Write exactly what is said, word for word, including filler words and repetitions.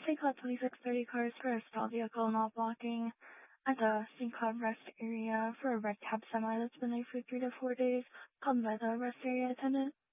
Saint Cloud twenty-six thirty cars for a stall vehicle not blocking at the Saint Cloud rest area for a red cab semi that's been there for three to four days, called by the rest area attendant.